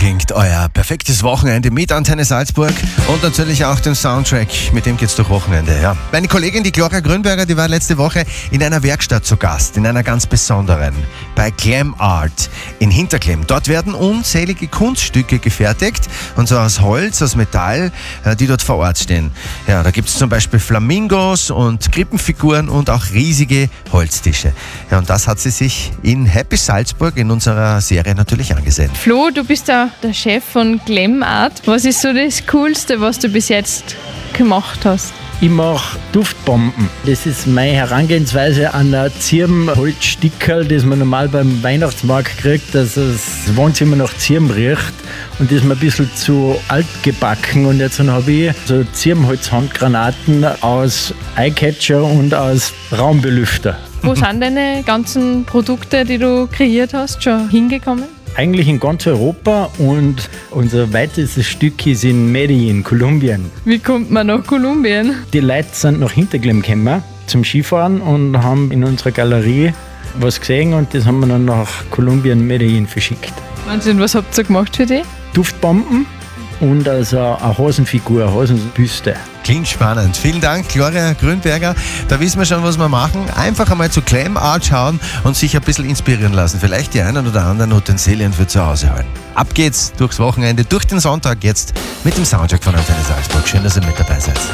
klingt euer perfektes Wochenende mit Antenne Salzburg und natürlich auch den Soundtrack, mit dem geht's durch Wochenende. Ja. Meine Kollegin, die Gloria Grünberger, die war letzte Woche in einer Werkstatt zu Gast, in einer ganz besonderen, bei Glam Art in Hinterklemm. Dort werden unzählige Kunststücke gefertigt, und zwar aus Holz, aus Metall, die dort vor Ort stehen. Ja, da gibt's zum Beispiel Flamingos und Krippenfiguren und auch riesige Holztische. Ja, und das hat sie sich in Happy Salzburg in unserer Serie natürlich angesehen. Flo, du bist ja der Chef von Glam Art. Was ist so das Coolste, was du bis jetzt gemacht hast? Ich mache Duftbomben. Das ist meine Herangehensweise an ein Zirbenholzstickerl, das man normal beim Weihnachtsmarkt kriegt, dass das Wohnzimmer nach Zirben riecht. Und das ist mir ein bisschen zu alt gebacken. Und jetzt habe ich so Zirbenholz-Handgranaten aus Eyecatcher und aus Raumbelüfter. Wo sind deine ganzen Produkte, die du kreiert hast, schon hingekommen? Eigentlich in ganz Europa, und unser weitestes Stück ist in Medellin, Kolumbien. Wie kommt man nach Kolumbien? Die Leute sind nach Hinterklemm gekommen zum Skifahren und haben in unserer Galerie was gesehen, und das haben wir dann nach Kolumbien, Medellin verschickt. Wahnsinn, was habt ihr gemacht für die? Duftbomben und also eine Hasenfigur, eine Hasenbüste. Klingt spannend. Vielen Dank, Gloria Grünberger. Da wissen wir schon, was wir machen. Einfach einmal zu Glam Art schauen und sich ein bisschen inspirieren lassen. Vielleicht die einen oder anderen Utensilien für zu Hause holen. Ab geht's durchs Wochenende, durch den Sonntag jetzt mit dem Soundtrack von Antenne Salzburg. Schön, dass ihr mit dabei seid.